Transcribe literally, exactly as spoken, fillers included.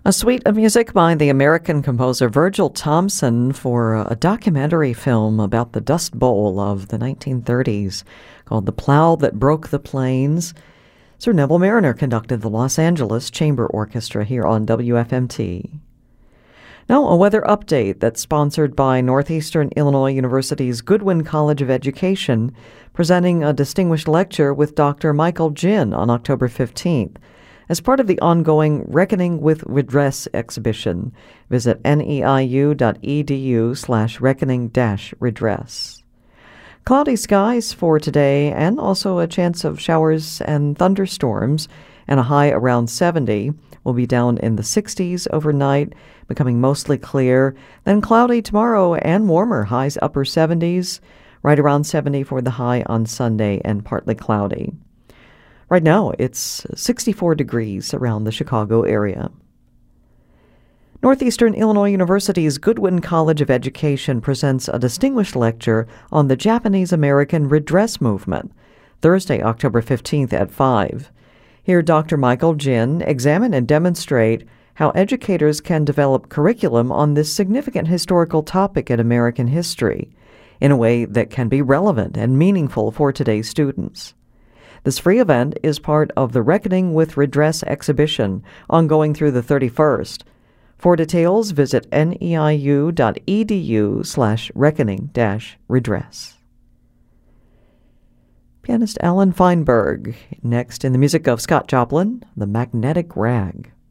A suite of music by the American composer Virgil Thomson for a documentary film about the Dust Bowl of the nineteen thirties called The Plow That Broke the Plains. Sir Neville Marriner conducted the Los Angeles Chamber Orchestra here on W F M T. Now, a weather update that's sponsored by Northeastern Illinois University's Goodwin College of Education, presenting a distinguished lecture with Doctor Michael Jin on October fifteenth. As part of the ongoing Reckoning with Redress exhibition, visit neiu.edu slash reckoning dash redress. Cloudy skies for today and also a chance of showers and thunderstorms, and a high around seventy. Will be down in the sixties overnight, becoming mostly clear. Then cloudy tomorrow and warmer, highs upper seventies, right around seventy for the high on Sunday and partly cloudy. Right now, it's sixty-four degrees around the Chicago area. Northeastern Illinois University's Goodwin College of Education presents a distinguished lecture on the Japanese-American Redress Movement, Thursday, October fifteenth at five. Here, Doctor Michael Jin examine and demonstrate how educators can develop curriculum on this significant historical topic in American history in a way that can be relevant and meaningful for today's students. This free event is part of the Reckoning with Redress exhibition, ongoing through the thirty-first. For details, visit neiu.edu slash reckoning dash redress. Pianist Alan Feinberg, next in the music of Scott Joplin, The Magnetic Rag.